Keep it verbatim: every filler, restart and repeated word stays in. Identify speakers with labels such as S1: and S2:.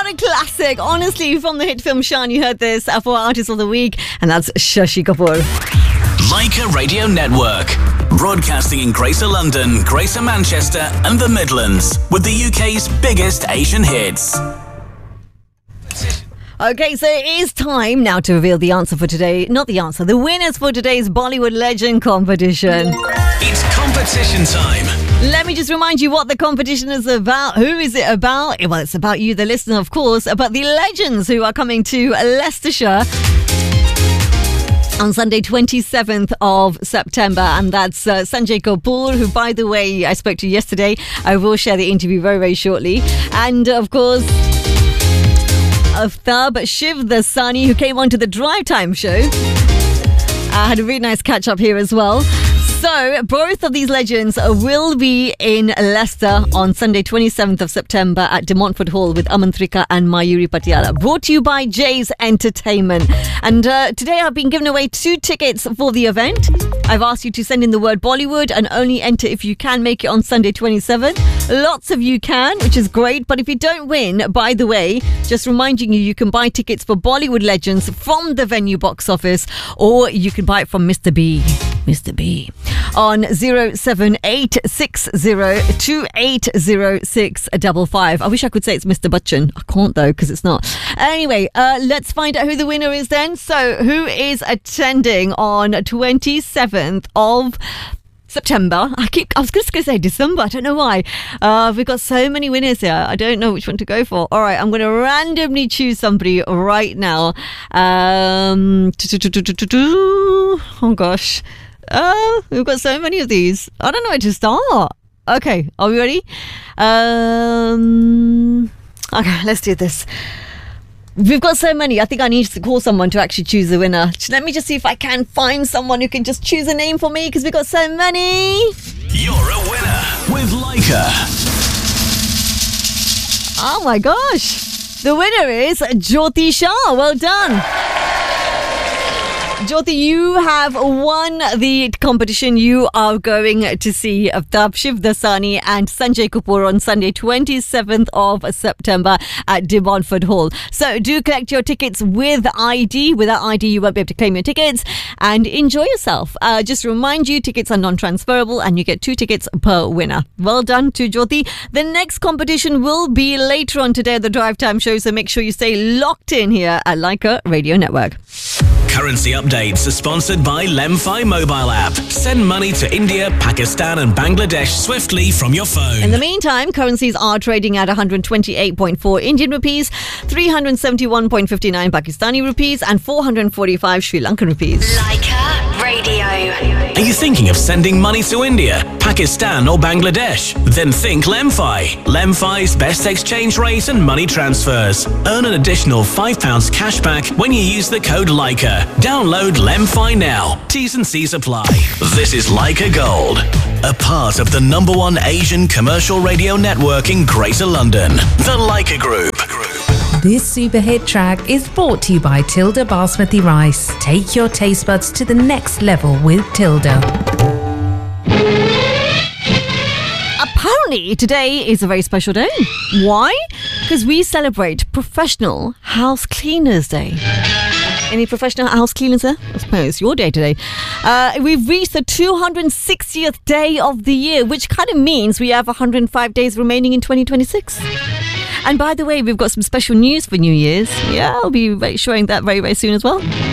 S1: what a classic. Honestly, from the hit film Shaan, you heard this for Artist of the Week, and that's Shashi Kapoor.
S2: Leica Radio Network. Broadcasting in Greater London, Greater Manchester and the Midlands with the U K's biggest Asian hits.
S1: Okay, so it is time now to reveal the answer for today. Not the answer, the winners for today's Bollywood Legend competition.
S2: It's competition time.
S1: Let me just remind you what the competition is about. Who is it about? Well, it's about you, the listener, of course, but the legends who are coming to Leicestershire on Sunday, twenty-seventh of September, and that's uh, Sanjay Kapoor, who, by the way, I spoke to yesterday. I will share the interview very, very shortly. And, of course, Aftab Shiv Dasani, who came on to the Drive Time show. I had a really nice catch up here as well. So, both of these legends will be in Leicester on Sunday, twenty-seventh of September at De Montfort Hall with Amantrika and Mayuri Patiala. Brought to you by Jay's Entertainment. And uh, today I've been giving away two tickets for the event. I've asked you to send in the word Bollywood and only enter if you can make it on Sunday, twenty-seventh. Lots of you can, which is great. But if you don't win, by the way, just reminding you, you can buy tickets for Bollywood Legends from the venue box office, or you can buy it from Mister B. Mister B. On zero seven eight six zero two eight zero six five five. I wish I could say it's Mister Bachchan. I can't though, because it's not. Anyway, uh, let's find out who the winner is then. So, who is attending on twenty-seventh of September? I keep. I was just going to say December. I don't know why. Uh, we've got so many winners here. I don't know which one to go for. All right, I'm going to randomly choose somebody right now. Um, oh gosh. Uh, we've got so many of these. I don't know where to start. Okay, are we ready? Um, okay, let's do this. We've got so many. I think I need to call someone to actually choose the winner. Let me just see if I can find someone who can just choose a name for me, because we've got so many.
S2: You're a winner with Leica.
S1: Oh my gosh. The winner is Jyoti Shah. Well done. Jyoti, you have won the competition. You are going to see Aftab Shiv Dasani and Sanjay Kapoor on Sunday, twenty-seventh of September at De Montfort Hall. So do collect your tickets with I D. Without I D, you won't be able to claim your tickets, and enjoy yourself. Uh, just remind you, tickets are non-transferable and you get two tickets per winner. Well done to Jyoti. The next competition will be later on today at the Drive Time show, so make sure you stay locked in here at Leica Radio Network.
S2: Currency updates are sponsored by Lemfi mobile app. Send money to India, Pakistan and Bangladesh swiftly from your phone.
S1: In the meantime, currencies are trading at one hundred twenty-eight point four Indian rupees, three hundred seventy-one point five nine Pakistani rupees and four hundred forty-five Sri Lankan rupees.
S3: Leica Radio.
S2: Are you thinking of sending money to India, Pakistan or Bangladesh? Then think Lemfi. Lemfi's best exchange rate and money transfers. Earn an additional five pounds cash back when you use the code Leica. Download Lemfi now. T's and C's apply. This is Leica Gold, a part of the number one Asian commercial radio network in Greater London, the Leica Group.
S4: This super hit track is brought to you by Tilda Basmati Rice. Take your taste buds to the next level with Tilda.
S1: Apparently, today is a very special day. Why? Because we celebrate Professional House Cleaners Day. Any professional house cleaners there? I suppose it's your day today. Uh, we've reached the two hundred sixtieth day of the year, which kind of means we have one hundred five days remaining in twenty twenty-six. And by the way, we've got some special news for New Year's. Yeah, I'll be showing that very, very soon as well.